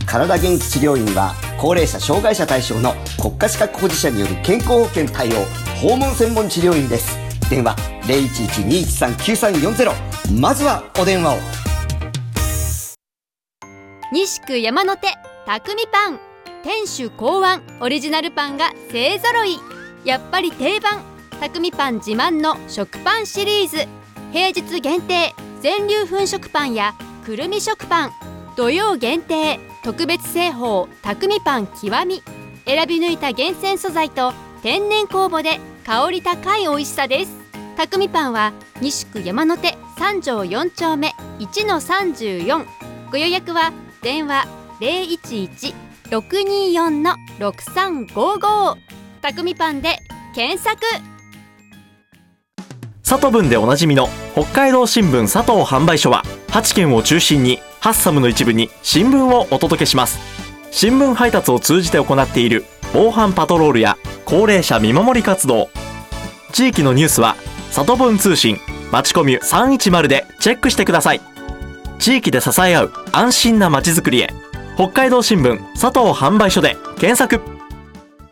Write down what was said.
体元気治療院は高齢者障害者対象の国家資格保持者による健康保険対応訪問専門治療院です。電話 0112139340。 まずはお電話を。 西区山の手匠パン、店主考案オリジナルパンが勢ぞろい。やっぱり定番匠パン自慢の食パンシリーズ。平日限定全粒粉食パンやくるみ食パン、土曜限定特別製法匠パン極み。選び抜いた厳選素材と天然酵母で香り高い美味しさです。匠パンは西区山の手3条4丁目 1-34。 ご予約は電話 011-624-6355。 匠パンで検索。 佐藤文でおなじみの北海道新聞佐藤販売所は8県を中心にハッサムの一部に新聞をお届けします。新聞配達を通じて行っている防犯パトロールや高齢者見守り活動、地域のニュースは佐藤文通信まちコミュ310でチェックしてください。地域で支え合う安心なまちづくりへ、北海道新聞佐藤販売所で検索。